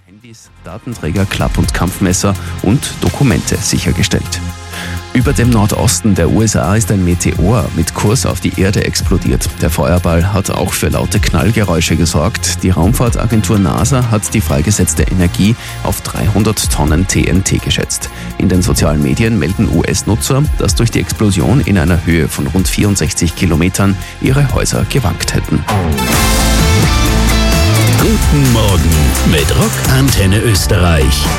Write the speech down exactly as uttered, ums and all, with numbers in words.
Handys, Datenträger, Klapp- und Kampfmesser und Dokumente sichergestellt. Über dem Nordosten der U S A ist ein Meteor mit Kurs auf die Erde explodiert. Der Feuerball hat auch für laute Knallgeräusche gesorgt. Die Raumfahrtagentur NASA hat die freigesetzte Energie auf dreihundert Tonnen T N T geschätzt. In den sozialen Medien melden U S-Nutzer, dass durch die Explosion in einer Höhe von rund vierundsechzig Kilometern ihre Häuser gewankt hätten. Guten Morgen mit Rock Antenne Österreich.